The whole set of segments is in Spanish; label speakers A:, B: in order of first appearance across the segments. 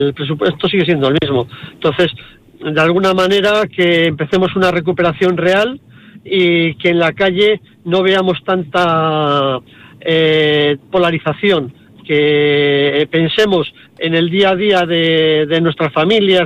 A: el presupuesto sigue siendo el mismo. Entonces, de alguna manera que empecemos una recuperación real y que en la calle no veamos tanta polarización, que pensemos en el día a día de nuestras familias,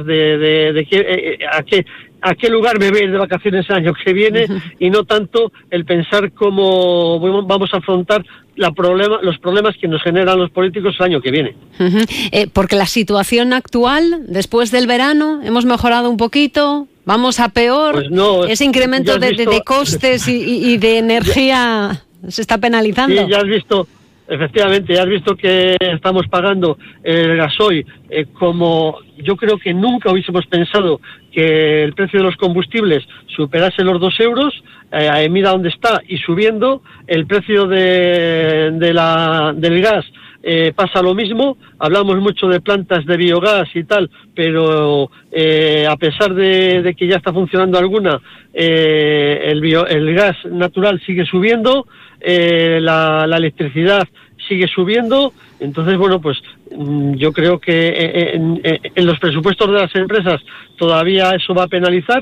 A: a qué lugar me voy a ir de vacaciones el año que viene, y no tanto el pensar cómo vamos a afrontar los problemas que nos generan los políticos el año que viene.
B: Porque la situación actual, después del verano, hemos mejorado un poquito, vamos a peor,
A: pues no,
B: ese incremento de costes y de energía se está penalizando.
A: Sí, ya has visto. Efectivamente, ya has visto que estamos pagando el gasoil como yo creo que nunca hubiésemos pensado que el precio de los combustibles superase los 2 euros, mira dónde está, y subiendo. El precio del gas pasa lo mismo. Hablamos mucho de plantas de biogás y tal, pero a pesar de que ya está funcionando alguna, el gas natural sigue subiendo, la electricidad sigue subiendo. Entonces, bueno, pues yo creo que en los presupuestos de las empresas todavía eso va a penalizar,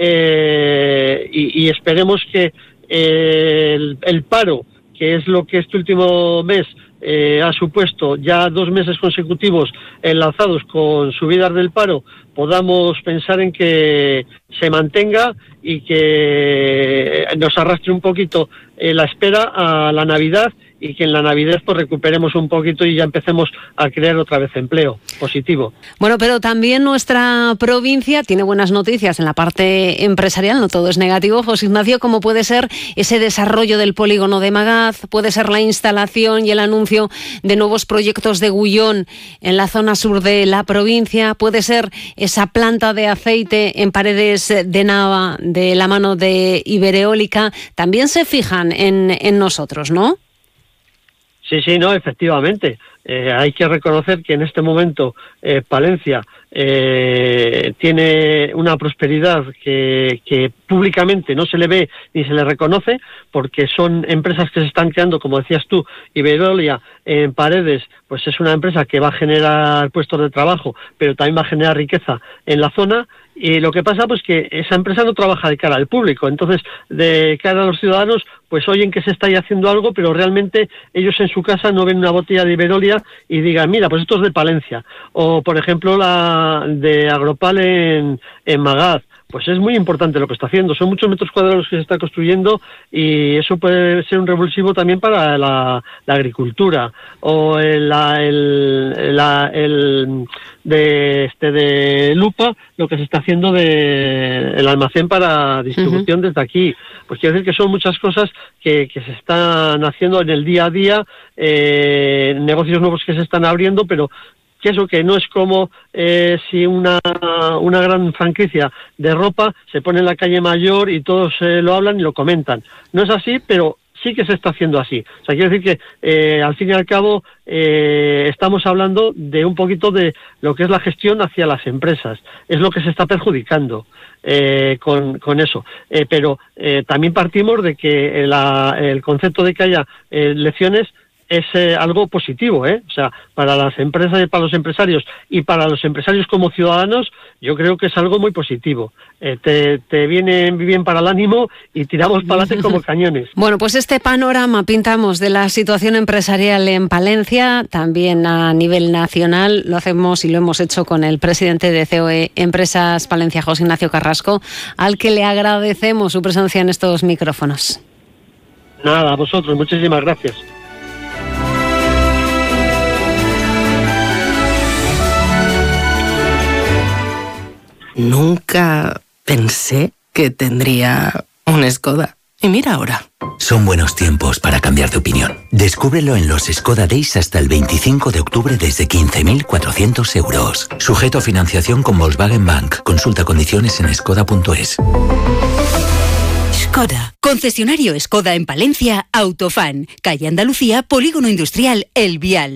A: y esperemos que el paro, que es lo que este último mes ha supuesto ya 2 meses consecutivos enlazados con subidas del paro, podamos pensar en que se mantenga y que nos arrastre un poquito la espera a la Navidad, y que en la Navidad pues recuperemos un poquito y ya empecemos a crear otra vez empleo positivo.
B: Bueno, pero también nuestra provincia tiene buenas noticias en la parte empresarial, no todo es negativo, José Ignacio, como puede ser ese desarrollo del polígono de Magaz, puede ser la instalación y el anuncio de nuevos proyectos de Gullón en la zona sur de la provincia, puede ser esa planta de aceite en Paredes de Nava de la mano de Ibereólica. También se fijan en nosotros, ¿no?
A: Sí, no, efectivamente. Hay que reconocer que en este momento Palencia tiene una prosperidad que públicamente no se le ve ni se le reconoce, porque son empresas que se están creando, como decías tú. Ibereólica en Paredes, pues es una empresa que va a generar puestos de trabajo, pero también va a generar riqueza en la zona. Y lo que pasa pues que esa empresa no trabaja de cara al público, entonces de cara a los ciudadanos pues oyen que se está ahí haciendo algo, pero realmente ellos en su casa no ven una botella de Ibereólica y digan, mira, pues esto es de Palencia. O por ejemplo la de Agropal en Magaz, pues es muy importante lo que está haciendo. Son muchos metros cuadrados que se está construyendo, y eso puede ser un revulsivo también para la agricultura. O de Lupa, lo que se está haciendo de el almacén para distribución desde aquí. Pues quiero decir que son muchas cosas que se están haciendo en el día a día, negocios nuevos que se están abriendo, pero que eso que no es como si una gran franquicia de ropa se pone en la calle Mayor y todos lo hablan y lo comentan. No es así, pero sí que se está haciendo así. O sea, quiero decir que al fin y al cabo estamos hablando de un poquito de lo que es la gestión hacia las empresas. Es lo que se está perjudicando con eso. Pero también partimos de que el concepto de que haya lecciones es algo positivo, O sea, para las empresas y para los empresarios, y para los empresarios como ciudadanos, yo creo que es algo muy positivo. Te viene bien para el ánimo y tiramos para adelante como cañones.
B: Bueno, pues este panorama pintamos de la situación empresarial en Palencia, también a nivel nacional. Lo hacemos y lo hemos hecho con el presidente de COE Empresas Palencia, José Ignacio Carrasco, al que le agradecemos su presencia en estos micrófonos.
A: Nada, a vosotros, muchísimas gracias.
C: Nunca pensé que tendría un Skoda. Y mira ahora.
D: Son buenos tiempos para cambiar de opinión. Descúbrelo en los Skoda Days hasta el 25 de octubre desde 15.400 euros. Sujeto a financiación con Volkswagen Bank. Consulta condiciones en skoda.es.
E: Skoda. Concesionario Skoda en Palencia, Autofan. Calle Andalucía, Polígono Industrial El Vial.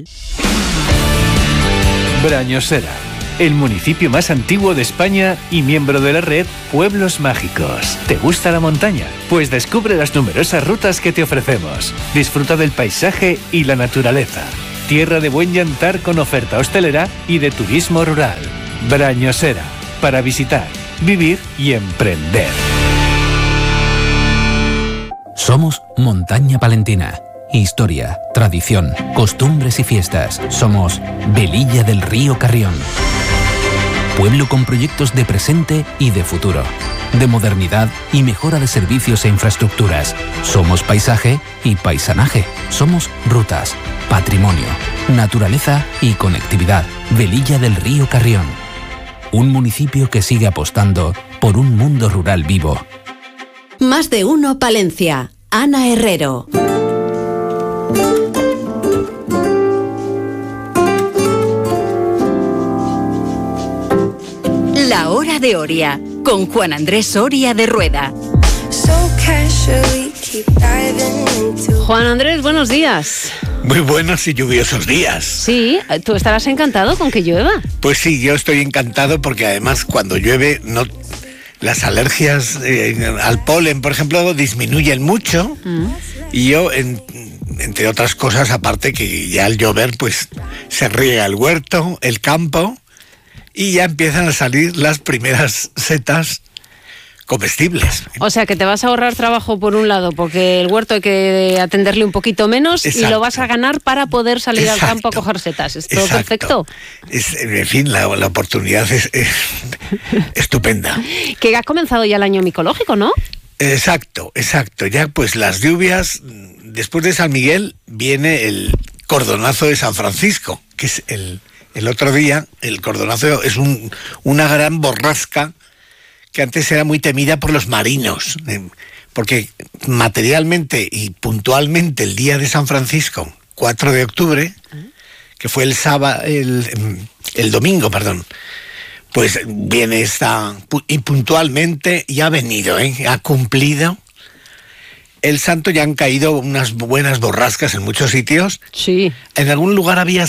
F: Brañosera, el municipio más antiguo de España y miembro de la red Pueblos Mágicos. ¿Te gusta la montaña? Pues descubre las numerosas rutas que te ofrecemos. Disfruta del paisaje y la naturaleza. tierra de buen yantar con oferta hostelera y de turismo rural. Brañosera, para visitar, vivir y emprender.
G: Somos Montaña Palentina. Historia, tradición, costumbres y fiestas. Somos Velilla del Río Carrión. Pueblo con proyectos de presente y de futuro, de modernidad y mejora de servicios e infraestructuras. Somos paisaje y paisanaje. Somos rutas, patrimonio, naturaleza y conectividad. Velilla del Río Carrión. Un municipio que sigue apostando por un mundo rural vivo.
H: Más de uno Palencia. Ana Herrero.
E: La Hora de Oria, con Juan Andrés Oria de Rueda.
B: Juan Andrés, buenos días.
I: Muy buenos y lluviosos días.
B: Sí, ¿tú estarás encantado con que llueva?
I: Pues sí, yo estoy encantado porque además cuando llueve las alergias al polen, por ejemplo, disminuyen mucho. Y yo, entre otras cosas, aparte que ya al llover pues se riega el huerto, el campo, y ya empiezan a salir las primeras setas comestibles.
B: O sea que te vas a ahorrar trabajo por un lado, porque el huerto hay que atenderle un poquito menos. Exacto. Y lo vas a ganar para poder salir Exacto. al campo a coger setas. ¿Es todo perfecto?
I: En fin, la oportunidad es estupenda.
B: Que ha comenzado ya el año micológico, ¿no?
I: Exacto. Ya pues las lluvias, después de San Miguel viene el cordonazo de San Francisco, que es el otro día. El cordonazo es una gran borrasca que antes era muy temida por los marinos, porque materialmente y puntualmente el día de San Francisco, 4 de octubre, que fue el domingo, pues viene y puntualmente ya ha venido, ha cumplido. El santo ya han caído unas buenas borrascas en muchos sitios.
B: Sí.
I: En algún lugar había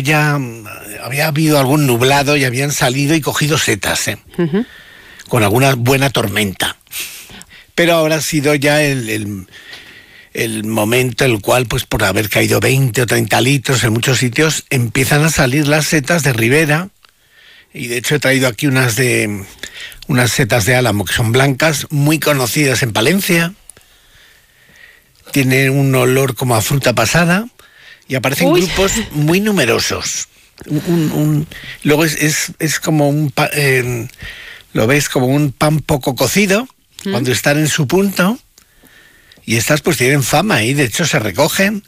I: habido algún nublado y habían salido y cogido setas, con alguna buena tormenta. Pero ahora ha sido ya el momento en el cual, pues por haber caído 20 o 30 litros en muchos sitios, empiezan a salir las setas de ribera. Y de hecho he traído aquí unas setas de álamo que son blancas, muy conocidas en Palencia. Tienen un olor como a fruta pasada y aparecen grupos muy numerosos. Luego es como lo ves como un pan poco cocido cuando están en su punto, y estas pues tienen fama y de hecho se recogen,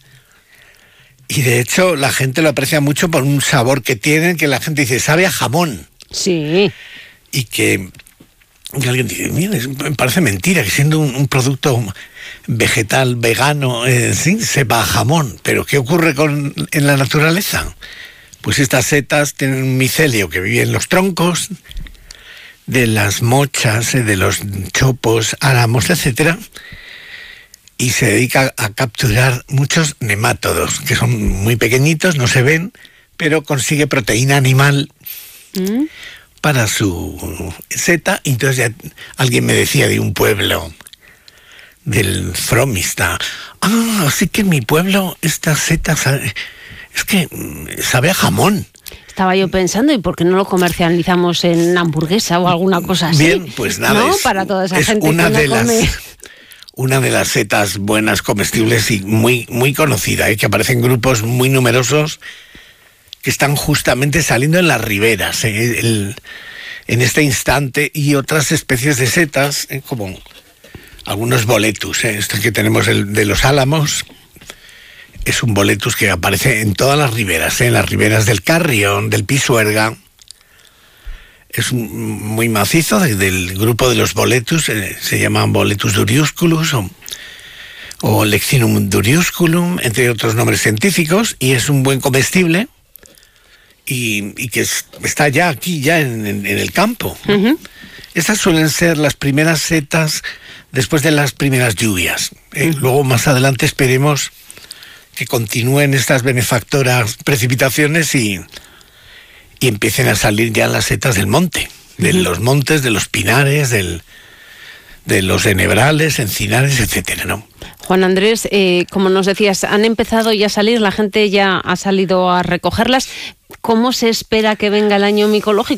I: y de hecho la gente lo aprecia mucho por un sabor que tienen, que la gente dice sabe a jamón.
B: Sí.
I: Y que alguien dice, mira, me parece mentira que siendo un producto vegetal, vegano, sí, sepa a jamón. Pero ¿qué ocurre en la naturaleza? Pues estas setas tienen un micelio que vive en los troncos de las mochas, de los chopos, álamos, etcétera, y se dedica a capturar muchos nemátodos, que son muy pequeñitos, no se ven, pero consigue proteína animal para su seta. Entonces ya alguien me decía de un pueblo del Fromista, así que en mi pueblo esta seta es que sabe a jamón.
B: Estaba yo pensando, ¿y por qué no lo comercializamos en hamburguesa o alguna cosa así?
I: Bien, pues nada,
B: ¿no? Para toda esa gente
I: una
B: que no come.
I: Una de las setas buenas, comestibles y muy, muy conocida, que aparece en grupos muy numerosos que están justamente saliendo en las riberas en este instante, y otras especies de setas, como algunos boletus. Este que tenemos, el de los álamos, es un boletus que aparece en todas las riberas, en las riberas del Carrión, del Pisuerga. Es muy macizo, del grupo de los boletus, se llaman boletus duriusculus o leccinum duriusculum, entre otros nombres científicos, y es un buen comestible y que está ya aquí, ya en el campo. Estas suelen ser las primeras setas después de las primeras lluvias. Luego más adelante esperemos que continúen estas benefactoras precipitaciones y empiecen a salir ya las setas del monte, de los montes, de los pinares, de los enebrales, encinares, etcétera, ¿no?
B: Juan Andrés, como nos decías, han empezado ya a salir, la gente ya ha salido a recogerlas. ¿Cómo se espera que venga el año micológico?